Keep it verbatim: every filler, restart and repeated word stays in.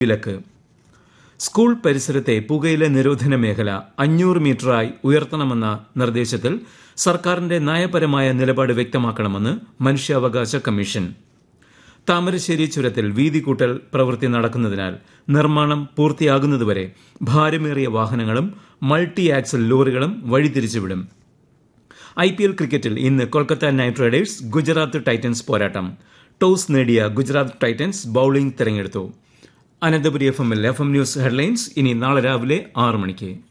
വിലക്ക്. സ്കൂൾ പരിസരത്തെ പുകയില നിരോധന മേഖല അഞ്ഞൂറ് മീറ്ററായി ഉയർത്തണമെന്ന നിർദ്ദേശത്തിൽ സർക്കാരിന്റെ നയപരമായ നിലപാട് വ്യക്തമാക്കണമെന്ന് മനുഷ്യാവകാശ കമ്മീഷൻ. താമരശ്ശേരി ചുരത്തിൽ വീതികൂട്ടൽ പ്രവൃത്തി നടക്കുന്നതിനാൽ നിർമ്മാണം പൂർത്തിയാകുന്നതുവരെ ഭാരമേറിയ വാഹനങ്ങളും multi Axel ലോറികളും വഴിതിരിച്ചുവിടും. I P L ക്രിക്കറ്റിൽ ഇന്ന് Kolkata night Riders Gujarat Titans പോരാട്ടം. ടോസ് നേടിയ ഗുജറാത്ത് ടൈറ്റൻസ് ബൌളിംഗ് തെരഞ്ഞെടുത്തു. അനന്തപുരി എഫ് എമ്മിൽ എഫ് എം ന്യൂസ് ഹെഡ്ലൈൻസ് ഇനി നാളെ രാവിലെ ആറ് മണിക്ക്.